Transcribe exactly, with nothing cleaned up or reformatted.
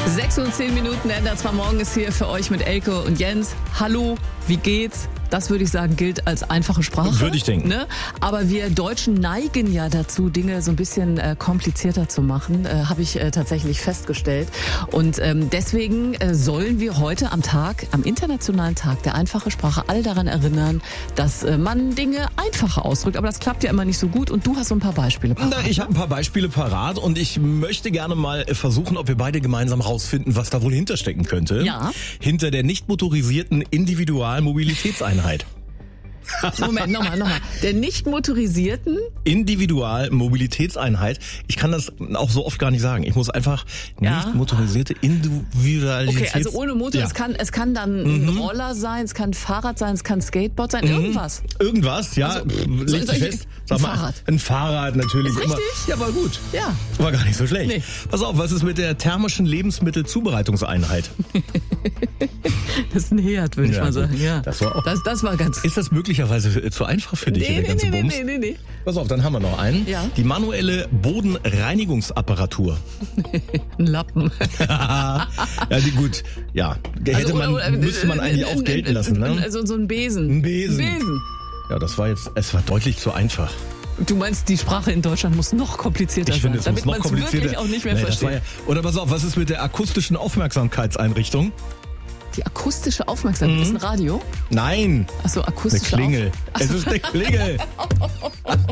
sechs Uhr zehn Minuten, N D R zwei Morgen ist hier für euch mit Elke und Jens. Hallo, wie geht's? Das würde ich sagen, gilt als einfache Sprache. Würde ich denken. Ne? Aber wir Deutschen neigen ja dazu, Dinge so ein bisschen äh, komplizierter zu machen, äh, habe ich äh, tatsächlich festgestellt. Und ähm, deswegen äh, sollen wir heute am Tag, am Internationalen Tag der einfachen Sprache, all daran erinnern, dass äh, man Dinge einfacher ausdrückt. Aber das klappt ja immer nicht so gut und du hast so ein paar Beispiele parat. Na, ich habe ein paar Beispiele parat und ich möchte gerne mal versuchen, ob wir beide gemeinsam rausfinden, was da wohl hinterstecken könnte. Ja. Hinter der nicht motorisierten Individualmobilitätseinheit. Moment, nochmal, nochmal. Der nicht motorisierten Individualmobilitätseinheit. Ich kann das auch so oft gar nicht sagen. Ich muss einfach Ja. nicht motorisierte Individualität. Okay, also ohne Motor, Ja. es kann es kann dann ein Mhm. Roller sein, es kann ein Fahrrad sein, es kann ein Skateboard sein, irgendwas. Irgendwas, ja. Also, Pff, soll- leg soll dich ich- fest. ein mal, Fahrrad. Ein Fahrrad natürlich. Ist immer. richtig. Ja, war gut. Ja. War gar nicht so schlecht. Nee. Pass auf, was ist mit der thermischen Lebensmittelzubereitungseinheit? Das ist ein Herd, würde ich Ja, mal gut. sagen. Ja. Das war auch- das, das war ganz... Ist das möglicherweise zu einfach für dich, Nee, der nee, ganze nee, Bums? nee, nee, nee. Pass auf, dann haben wir noch einen. Ja. Die manuelle Bodenreinigungsapparatur. Ein Lappen. ja, die gut. Ja, hätte Also, man, oder- oder- müsste man eigentlich auch gelten lassen, ne? Also so ein Besen. Ein Besen. Ein Besen. Ja, das war jetzt, es war deutlich zu einfach. Du meinst, die Sprache in Deutschland muss noch komplizierter Ich finde, sein, es muss damit noch man es komplizierter. wirklich auch nicht mehr Nee, das war versteht. ja, oder pass auf, was ist mit der akustischen Aufmerksamkeitseinrichtung? Die akustische Aufmerksamkeit ist ein Radio. Nein, Achso, eine akustische Klingel. Auf- Es ist eine Klingel.